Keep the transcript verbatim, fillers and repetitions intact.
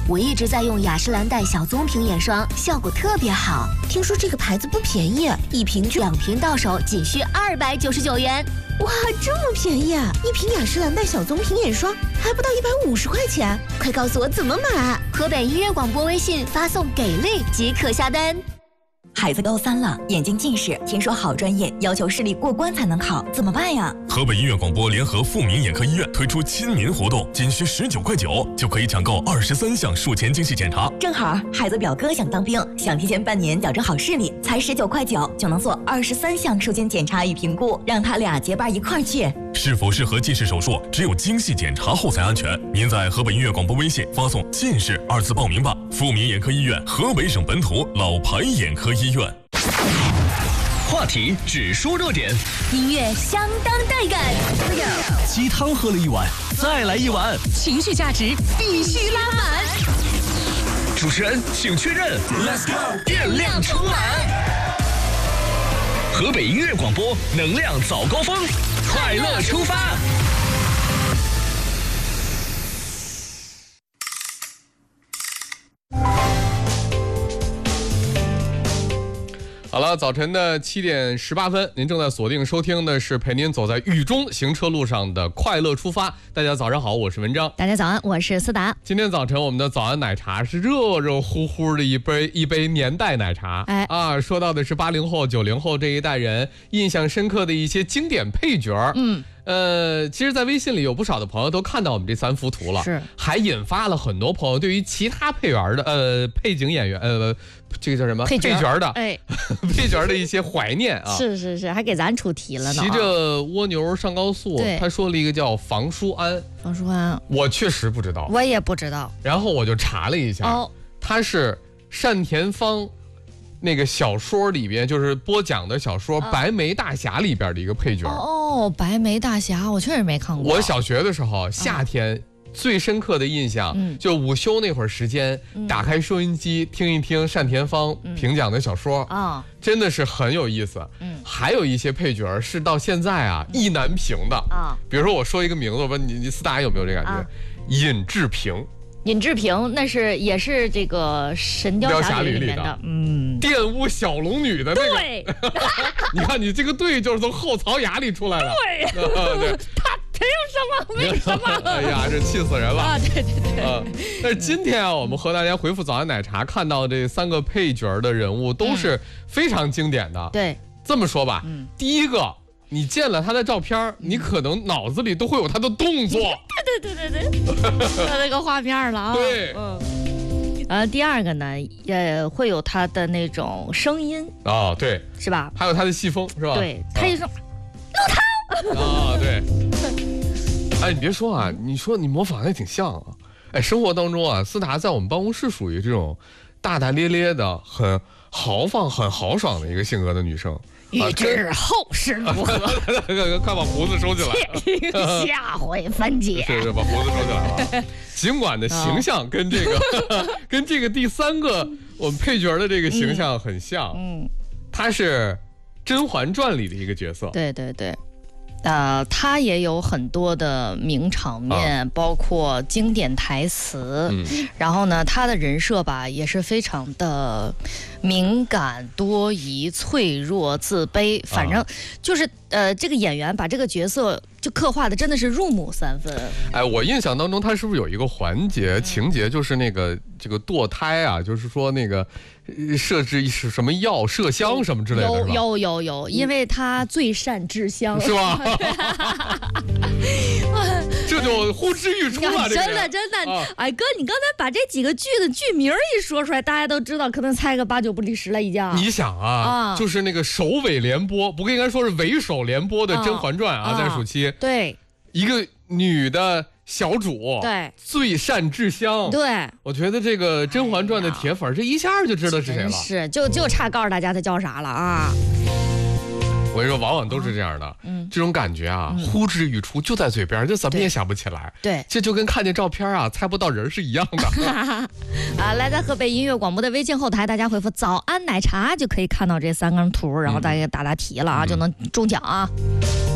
我一直在用雅诗兰黛小棕瓶眼霜，效果特别好。 听说这个牌子不便宜，一瓶就两瓶到手仅需二百九十九元。 哇，这么便宜啊！一瓶雅诗兰黛小棕瓶眼霜还不到一百五十块钱，快告诉我怎么买！ 河北音乐广播微信发送“给力”即可下单。 孩子高三了，眼睛近视，听说好专业要求视力过关才能考，怎么办呀？ 河北音乐广播联合富民眼科医院推出亲民活动，仅需十九块九就可以抢购二十三项术前精细检查。 正好孩子表哥想当兵，想提前半年矫正好视力，才十九块九就能做二十三项术前检查与评估，让他俩结伴一块儿去。 是否适合近视手术，只有精细检查后才安全。您在河北音乐广播微信发送“近视”二字报名吧。富民眼科医院，河北省本土老牌眼科医院。 话题只说热点， 音乐相当带感。 鸡汤喝了一碗，再来一碗， 情绪价值必须拉满。 主持人请确认 ，Let's go， 电量充满。河北音乐广播能量早高峰，快乐出发。 好了，早晨的七点十八分，您正在锁定收听的是陪您走在雨中行车路上的快乐出发。大家早上好，我是文章。 大家早安，我是思达。 今天早晨我们的早安奶茶是热热乎乎的一杯一杯年代奶茶。 哎啊，说到的是八零后、九零后这一代人印象深刻的一些经典配角。 嗯。 呃，其实，在微信里有不少的朋友都看到我们这三幅图了， 是， 还引发了很多朋友对于其他配员的呃配景演员呃这个叫什么配角, 配角的哎配角的一些怀念啊。 是是是，还给咱出题了呢。 骑着蜗牛上高速，他说了一个叫房书安。 房书安， 我确实不知道， 我也不知道。 然后我就查了一下，哦，他是单田芳。那个小说里边就是播讲的小说《白眉大侠》里边的一个配角。 哦，白眉大侠，我确实没看过。 我小学的时候，夏天最深刻的印象，嗯，就午休那会儿时间，嗯，打开收音机听一听单田芳评讲的小说啊，嗯，真的是很有意思。嗯，还有一些配角是到现在啊意难平的啊，比如说我说一个名字，我问你，你思达有没有这感觉？啊，尹志平。 尹志平那是也是这个《神雕侠侣》里面的，嗯， 玷污小龙女的那个。 对， 你看你这个对就是从后槽牙里出来的。 对，呃、对他凭什么？为什么？ 哎呀，这气死人了啊！对对对。 呃，但是今天啊，我们和大家回复早安奶茶看到这三个配角的人物都是非常经典的。 嗯、对， 这么说吧，嗯，第一个。你见了他的照片，你可能脑子里都会有他的动作。 对对对对对，他那个画面了啊。 对， 嗯。呃，第二个呢，也会有他的那种声音。 哦，对， 是吧？ 还有他的戏风，是吧？ 对，他一说陆涛。啊，对。哎，你别说啊，你说你模仿的挺像啊。哎，生活当中啊，思达在我们办公室属于这种大大咧咧的、很豪放、很豪爽的一个性格的女生。 欲知后事如何， 快把胡子收起来， 且听下回分解。 是是，把胡子收起来了。尽管的形象跟这个、哦、跟这个第三个我们配角的这个形象很像，嗯，他是《甄嬛传》里的一个角色。 对对对。呃，他也有很多的名场面，啊，包括经典台词，嗯，然后呢，他的人设吧也是非常的敏感、多疑、脆弱、自卑，反正就是，啊，呃，这个演员把这个角色就刻画的真的是入木三分。 哎，我印象当中，他是不是有一个环节情节，就是那个这个堕胎啊，就是说那个设置是什么药麝香什么之类的， 有有有有，因为他最善制香， 是吧？这就呼之欲出了， 真的真的。啊，哎哥，你刚才把这几个剧的剧名一说出来，大家都知道，可能猜个八九不离十了已经。 你想啊，啊就是那个首尾联播，不过应该说是尾首联播的《甄嬛传》啊，啊在暑期， 对， 一个女的小主， 对，最善制香， 对， 我觉得这个《甄嬛传》的铁粉，哎，这一下就知道是谁了， 是就就差告诉大家他叫啥了啊。 我跟你说，往往都是这样的，嗯，这种感觉啊，嗯，呼之欲出，就在嘴边，就怎么也想不起来。 对， 这就跟看见照片啊，猜不到人是一样的。 啊，来，在河北音乐广播的微信后台，大家回复早安奶茶就可以看到这三张图，然后大家打答题了啊，嗯，就能中奖啊。